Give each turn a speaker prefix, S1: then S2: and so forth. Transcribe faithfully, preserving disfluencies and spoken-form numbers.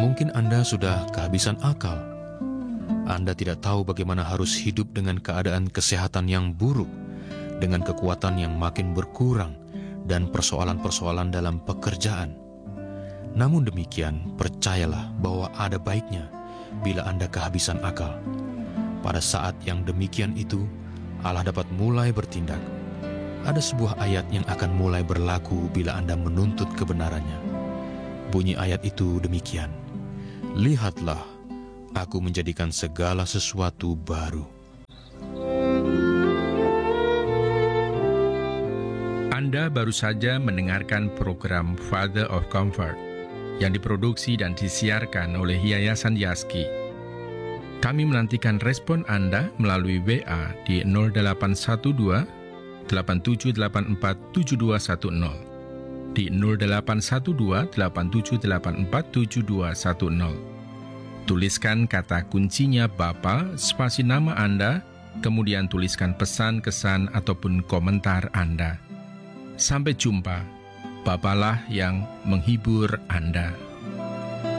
S1: Mungkin Anda sudah kehabisan akal. Anda tidak tahu bagaimana harus hidup dengan keadaan kesehatan yang buruk, dengan kekuatan yang makin berkurang, dan persoalan-persoalan dalam pekerjaan. Namun demikian, percayalah bahwa ada baiknya bila Anda kehabisan akal. Pada saat yang demikian itu, Allah dapat mulai bertindak. Ada sebuah ayat yang akan mulai berlaku bila Anda menuntut kebenarannya. Bunyi ayat itu demikian: "Lihatlah, aku menjadikan segala sesuatu baru."
S2: Anda baru saja mendengarkan program Father of Comfort yang diproduksi dan disiarkan oleh Yayasan Yaski. Kami menantikan respon Anda melalui W A di nol delapan satu dua, delapan tujuh delapan empat, tujuh dua satu nol, di nol delapan satu dua, delapan tujuh delapan empat, tujuh dua satu nol. Tuliskan kata kuncinya Bapa, spasi nama Anda, kemudian tuliskan pesan, kesan, ataupun komentar Anda. Sampai jumpa, Bapalah yang menghibur Anda.